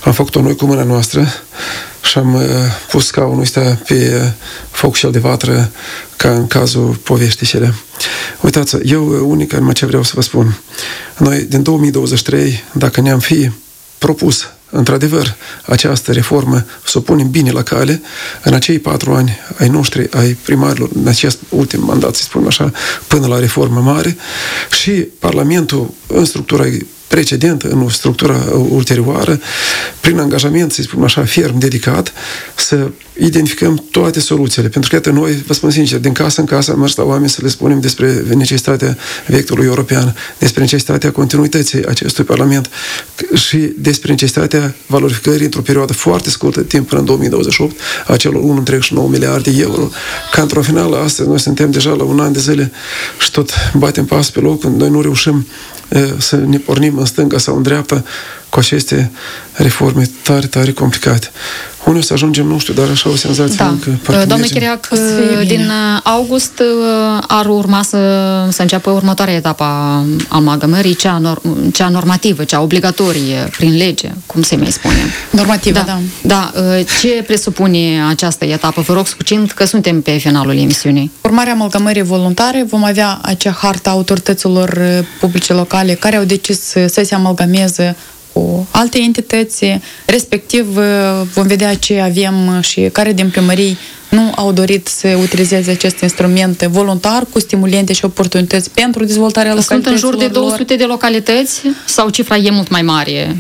Am făcut-o noi cu mâna noastră și am pus scaunul ăsta pe foc cel de vatră, ca în cazul poveștii cele. Uitați, eu unica numai ce vreau să vă spun. Noi, din 2023, dacă ne-am fi propus într-adevăr această reformă, să o punem bine la cale, în acei 4 ani ai noștri, ai primarilor, în acest ultim mandat, să spun așa, până la reformă mare, și Parlamentul, în structura precedentă, în structura ulterioară, prin angajament, să spun așa, ferm, dedicat, să identificăm toate soluțiile. Pentru că, iată, noi, vă spun sincer, din casă în casă am mers la oameni să le spunem despre necesitatea vectorului european, despre necesitatea continuității acestui Parlament și despre necesitatea valorificării într-o perioadă foarte scurtă de timp până în 2028 a celor 1,9 miliarde de euro. Ca într-o finală, astăzi noi suntem deja la 1 an de zile și tot batem pas pe loc, noi nu reușim să ne pornim în stânga sau în dreapta cu aceste reforme tare, tare complicate. Unde o să ajungem, nu știu, dar așa o senzație încă. Doamne Chiriac, din august ar urma să înceapă următoarea etapă a amalgamării, cea normativă, cea obligatorie, prin lege, cum se mai spune. Normativă, da. Da. Ce presupune această etapă? Vă rog succint, că suntem pe finalul emisiunii. Urmarea amalgamării voluntare, vom avea acea harta autorităților publice locale care au decis să se amalgameze cu alte entități, respectiv vom vedea ce avem și care din primării nu au dorit să utilizeze acest instrument voluntar cu stimulente și oportunități pentru dezvoltarea localităților. Sunt în jur de 200 de localități sau cifra e mult mai mare?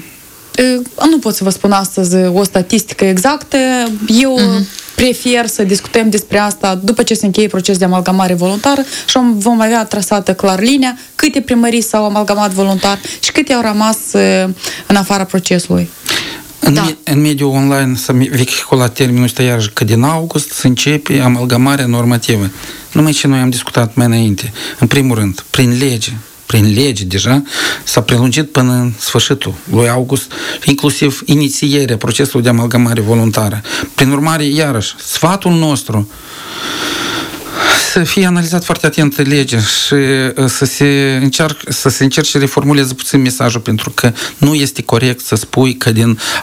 Nu pot să vă spun astăzi o statistică exactă. Eu prefer să discutăm despre asta după ce se încheie procesul de amalgamare voluntară și vom avea trasată clar linia câte primării s-au amalgamat voluntar și câte au rămas în afara procesului. În mediul online s-a vehiculat termenul ăsta iarăși că din august se începe amalgamarea normativă. Numai ce noi am discutat mai înainte. În primul rând, prin lege deja, s-a prelungit până în sfârșitul lui august, inclusiv inițierea procesului de amalgamare voluntară. Prin urmare, iarăși, sfatul nostru să fie analizat foarte atent legea și să se încerce să reformuleze puțin mesajul, pentru că nu este corect să spui că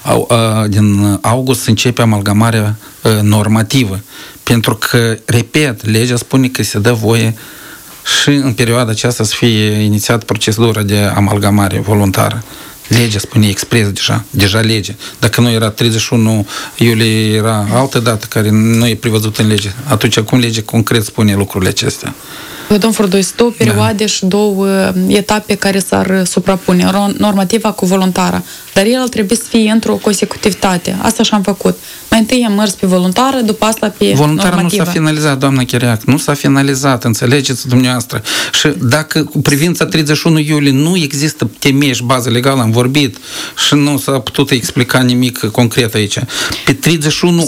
din august se începe amalgamarea normativă. Pentru că, repet, legea spune că se dă voie și în perioada aceasta să fie inițiat procedura de amalgamare voluntară. Legea spune expres deja lege. Dacă nu era 31 iulie, era altă dată care nu e prevăzută în lege. Atunci acum legea concret spune lucrurile acestea. Domnul Furduis, două perioade și două etape care s-ar suprapune, normativa cu voluntară. Dar el trebuie să fie într-o consecutivitate. Asta și-am făcut. Mai întâi am mers pe voluntară, după asta pe voluntară normativă. Nu s-a finalizat, doamna Chiriac, nu s-a finalizat, înțelegeți dumneavoastră. Și dacă cu privința 31 iulie nu există temei și bază legală, am vorbit și nu s-a putut explica nimic concret aici. Pe 31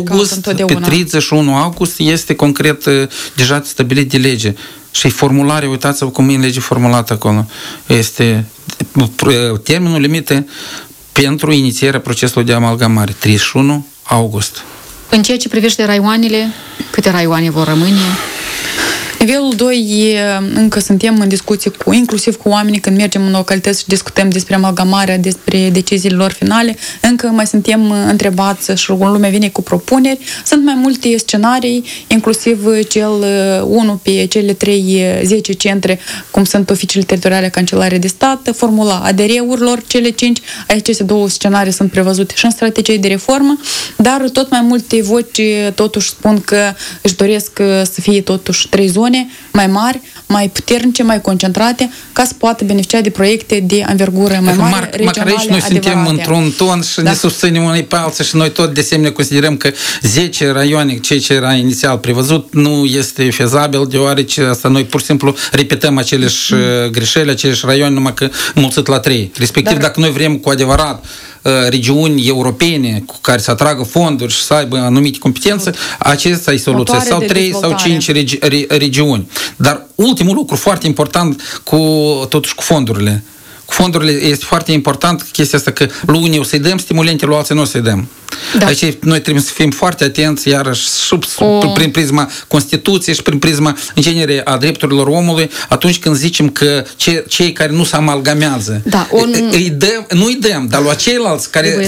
august este concret deja stabilit de lege. Și formulare, uitați-vă cum e în lege formulată acolo. Este termenul limite pentru inițierea procesului de amalgamare, 31 august. În ceea ce privește raioanele, câte raioane vor rămâne? Nivelul 2 încă suntem în discuții inclusiv cu oamenii când mergem în localități și discutăm despre amalgamarea, despre deciziile lor finale. Încă mai suntem întrebați și lumea vine cu propuneri. Sunt mai multe scenarii, inclusiv cel 1 pe cele 10 centre, cum sunt oficiile teritoriale cancelare de stat, formula ADR-urilor, cele 5. Aceste două scenarii sunt prevăzute și în strategie de reformă, dar tot mai multe voci totuși spun că își doresc să fie totuși 3 zone mai mari, mai puternice, mai concentrate, ca să poată beneficia de proiecte de anvergură mai mare, regionale, măcar aici noi suntem într-un ton și ne susținem unii pe alții și noi tot de asemenea considerăm că 10 raioane, ceea ce era inițial prevăzut, nu este fezabil, deoarece asta noi pur și simplu repetăm aceleși greșeli, aceleși raioane, numai că mulțit la 3. Respectiv, dacă noi vrem cu adevărat regiuni europene cu care să atragă fonduri și să aibă anumite competențe, acesta e soluția. Sau 3 sau 5 regiuni. Dar ultimul lucru foarte important totuși cu fondurile. Cu fondurile este foarte important chestia asta că lui unii o să-i dăm stimulente, lui alții nu o să-i dăm. Da. Aici noi trebuie să fim foarte atenți, iarăși prin prisma Constituției și prin prisma, în genere, a drepturilor omului, atunci când zicem că cei care nu se amalgamează, nu îi dăm, dar la ceilalți care